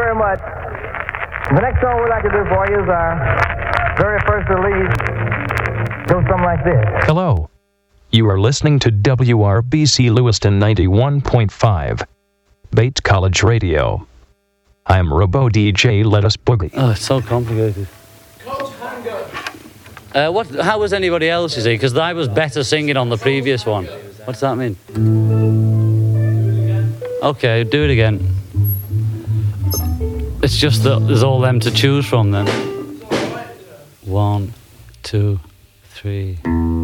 very much. The next song we'd like to do for you is our very first release. Goes something like this. Hello. You are listening to WRBC Lewiston 91.5, Bates College Radio. I'm Robo DJ Let Us Boogie. Oh, it's so complicated. How was anybody else, you see? Because I was better singing on the previous one. What's that mean? Okay, do it again. It's just that there's all them to choose from then. 1, 2, 3...